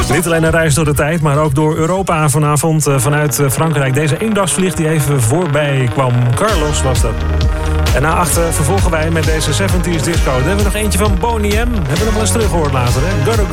Niet alleen een reis door de tijd, maar ook door Europa vanavond vanuit Frankrijk. Deze eendagsvlieg die even voorbij kwam. Carlos was dat. En na 8 vervolgen wij met deze 70s disco. Dan hebben we nog eentje van Boney M. Hebben we nog wel eens teruggehoord later, hè? Gotta Go.